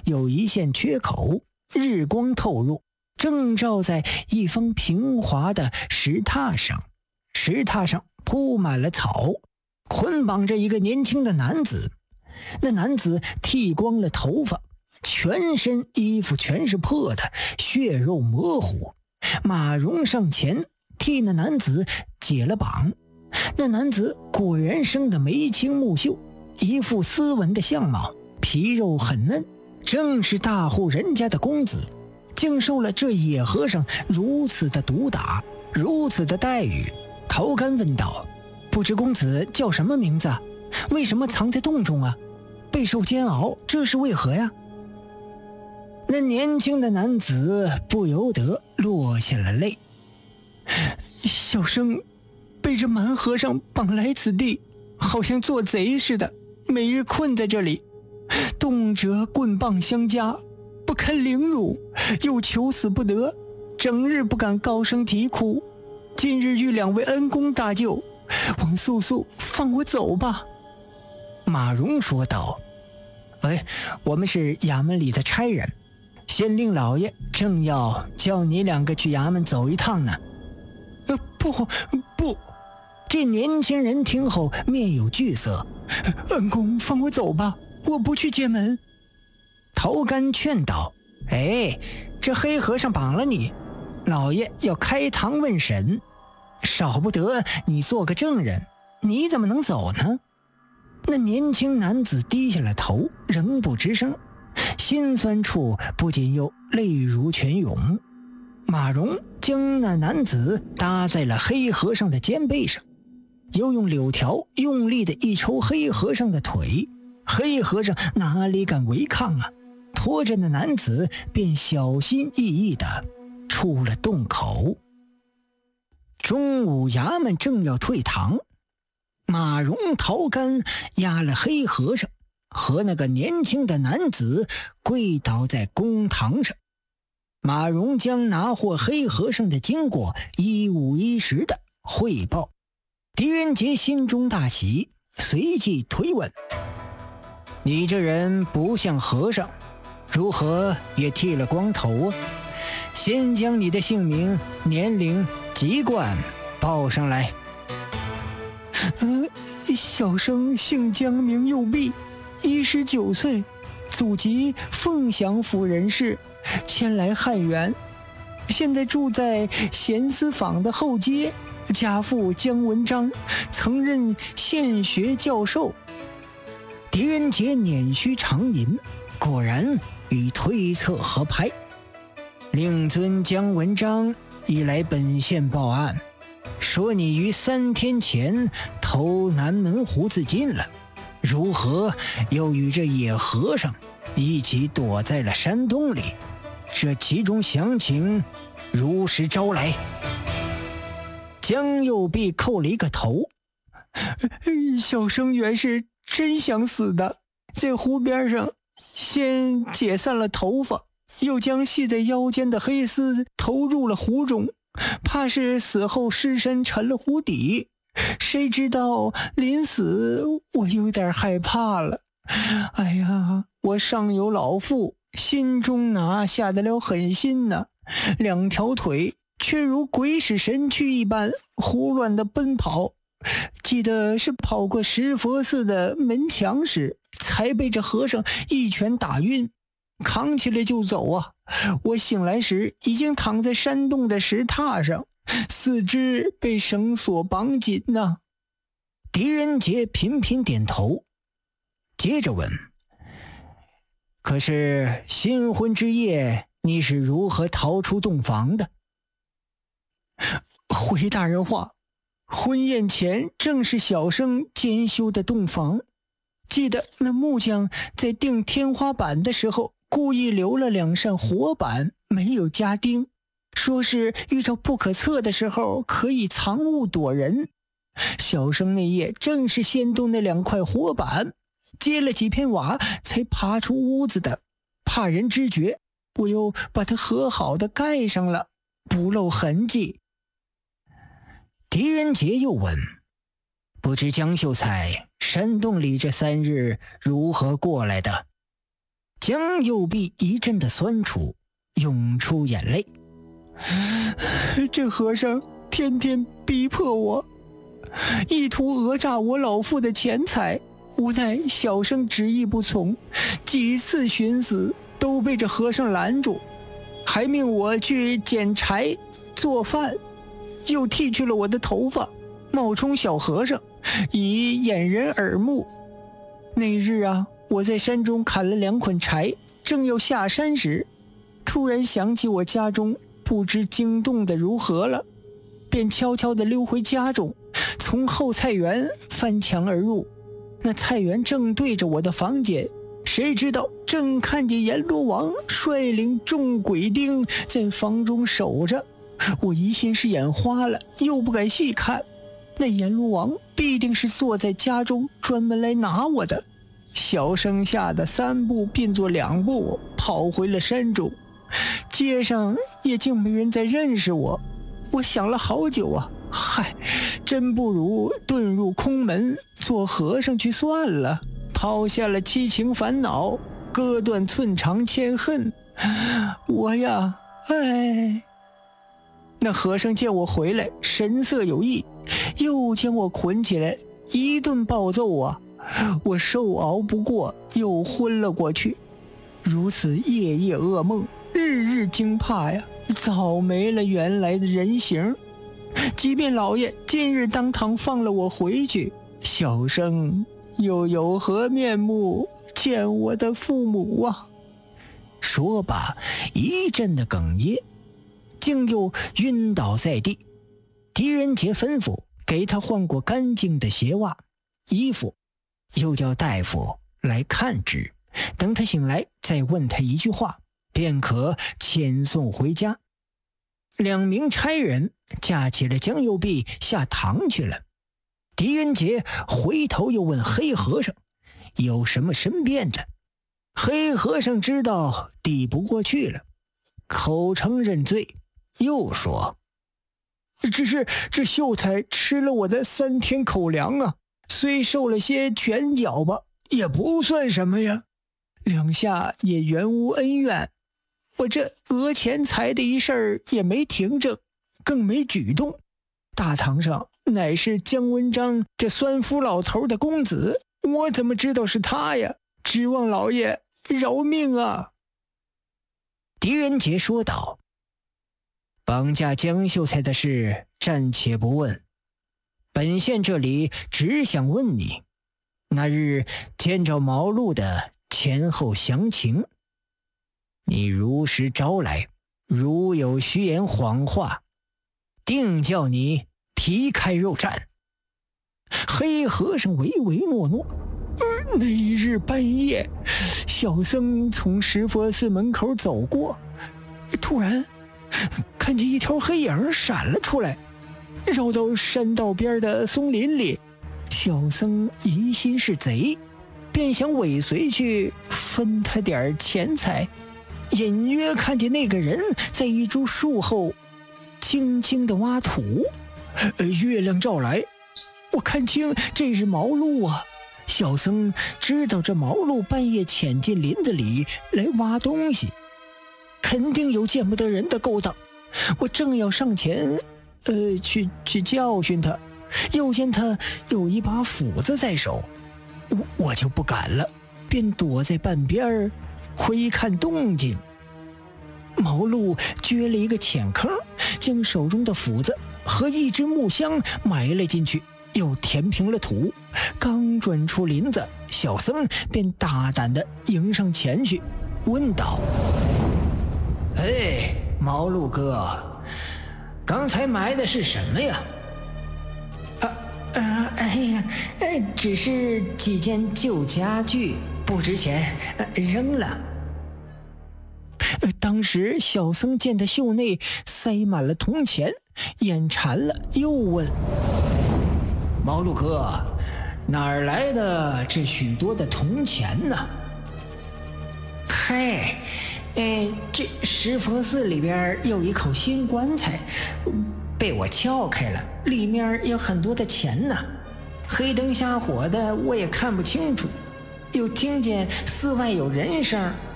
有一线缺口，日光透入，正照在一方平滑的石榻上。石榻上铺满了草，捆绑着一个年轻的男子。那男子剃光了头发，全身衣服全是破的，血肉模糊。马蓉上前替那男子解了绑。那男子果然生得眉清目秀，一副斯文的相貌，皮肉很嫩，正是大户人家的公子，竟受了这野和尚如此的毒打，如此的待遇。陶干问道：不知公子叫什么名字？为什么藏在洞中啊？备受煎熬，这是为何呀？那年轻的男子不由得落下了泪。小生被这蛮和尚绑来此地，好像做贼似的，每日困在这里，动辄棍棒相加，不堪凌辱，又求死不得，整日不敢高声啼哭。今日遇两位恩公大救，望速速放我走吧。马蓉说道：我们是衙门里的差人，县令老爷正要叫你两个去衙门走一趟呢。不！这年轻人听后面有惧色。恩公放我走吧，我不去接门。陶干劝道：这黑和尚绑了你，老爷要开堂问审，少不得你做个证人，你怎么能走呢？那年轻男子低下了头，仍不吱声，心酸处不仅又泪如泉涌。马蓉将那男子搭在了黑和尚的肩背上，又用柳条用力的一抽黑和尚的腿。黑和尚哪里敢违抗啊，拖着那男子便小心翼翼地出了洞口。中午衙门正要退堂，马蓉、陶干押了黑和尚和那个年轻的男子跪倒在公堂上。马蓉将拿获黑和尚的经过一五一十的汇报。狄仁杰心中大喜，随即推问：你这人不像和尚，如何也剃了光头啊？先将你的姓名、年龄、籍贯报上来。小生姓江，名右弼，19岁，祖籍凤翔府人士，迁来汉源，现在住在咸思坊的后街，家父姜文章，曾任县学教授。狄仁杰捻须长吟，果然与推测合拍。令尊姜文章已来本县报案，说你于3天前投南门湖自尽了，如何又与这野和尚一起躲在了山洞里？这其中详情如实招来。江右弼叩了一个头：小生原是真想死的，在湖边上先解散了头发，又将系在腰间的黑丝投入了湖中，怕是死后尸身沉了湖底。谁知道临死我有点害怕了。哎呀，我上有老父，心中哪下得了狠心呢？2条腿却如鬼使神驱一般胡乱地奔跑。记得是跑过石佛寺的门墙时，才被这和尚一拳打晕，扛起来就走啊！我醒来时已经躺在山洞的石榻上，四肢被绳索绑紧呢。狄仁杰频频点头，接着问：可是新婚之夜你是如何逃出洞房的？回大人话，婚宴前正是小生监修的洞房，记得那木匠在钉天花板的时候故意留了2扇活板没有加钉，说是遇着不可测的时候可以藏物躲人。小生那夜正是先动那2块活板，接了几片瓦才爬出屋子的，怕人知觉，我又把它和好的盖上了，不露痕迹。狄仁杰又问：不知江秀才山洞里这3日如何过来的？ 江右臂一阵的酸楚，涌出眼泪。这和尚天天逼迫我，意图讹诈我老父的钱财，无奈小生执意不从，几次寻死都被这和尚拦住，还命我去捡柴做饭，又剃去了我的头发，冒充小和尚，以掩人耳目。那日啊，我在山中砍了2捆柴，正要下山时，突然想起我家中不知惊动的如何了，便悄悄地溜回家中，从后菜园翻墙而入。那菜园正对着我的房间，谁知道正看见阎罗王率领众鬼丁在房中守着。我疑心是眼花了，又不敢细看，那阎罗王必定是坐在家中专门来拿我的。小生吓得3步并作2步跑回了山中，街上也竟没人再认识我。我想了好久啊，真不如遁入空门做和尚去算了，抛下了七情烦恼，割断寸肠欠恨。我呀，那和尚见我回来，神色有异，又将我捆起来一顿暴揍啊！我受熬不过，又昏了过去。如此夜夜噩梦，日日惊怕呀，早没了原来的人形。即便老爷今日当堂放了我回去，小生又有何面目见我的父母啊？说罢一阵的哽咽，竟又晕倒在地。狄仁杰吩咐给他换过干净的鞋袜衣服，又叫大夫来看之，等他醒来再问他一句话，便可遣送回家。2名差人架起了江右臂下堂去了。狄仁杰回头又问黑和尚有什么申辩的。黑和尚知道抵不过去了，口承认罪，又说：只是这秀才吃了我的3天口粮啊，虽受了些拳脚吧，也不算什么呀，两下也原无恩怨。我这讹钱财的一事儿也没停正，更没举动。大堂上乃是姜文章这酸夫老头的公子，我怎么知道是他呀？指望老爷饶命啊！狄仁杰说道：绑架江秀才的事暂且不问，本县这里只想问你，那日见着毛路的前后详情。你如实招来，如有虚言谎话，定叫你皮开肉绽。黑和尚唯唯诺诺。那一日半夜，小僧从石佛寺门口走过，突然看见一条黑影闪了出来，绕到山道边的松林里。小僧疑心是贼，便想尾随去分他点钱财，隐约看见那个人在一株树后轻轻地挖土。月亮照来，我看清这是毛路啊。小僧知道这毛路半夜潜进林子里来挖东西，肯定有见不得人的勾当。我正要上前去教训他，又见他有一把斧子在手，我就不敢了，便躲在半边窥看动静。毛路掘了一个浅坑，将手中的斧子和一只木箱埋了进去，又填平了土。刚转出林子，小僧便大胆地迎上前去，问道：毛路哥，刚才埋的是什么呀？只是几件旧家具，不值钱，扔了。当时小僧见他袖内塞满了铜钱，眼馋了，又问：毛路哥，哪儿来的这许多的铜钱呢？这石佛寺里边有一口新棺材，被我撬开了，里面有很多的钱呢。黑灯瞎火的，我也看不清楚，又听见寺外有人声，